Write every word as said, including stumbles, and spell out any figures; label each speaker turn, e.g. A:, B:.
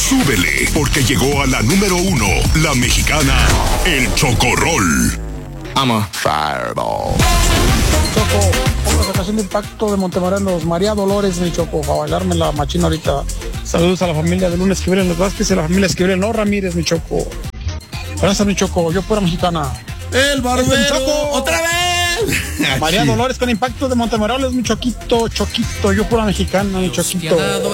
A: súbele, porque llegó a la número uno, la mexicana, el Chocorrol.
B: I'm a fireball.
C: Choco, pongo la canción de Impacto de Montemorelos, María Dolores, mi Choco, para bailarme la machina ahorita. Saludos a la familia de Lunes Esquivel en los Vázquez y a la familia Esquivel en los Ramírez, mi Choco. Gracias, mi Choco, yo pura mexicana.
B: El barbero,
C: ¿Es el Choco?
B: otra vez.
C: María Dolores con Impacto de Montemorelos, mi Choquito, Choquito, yo pura mexicana, mi Choquito.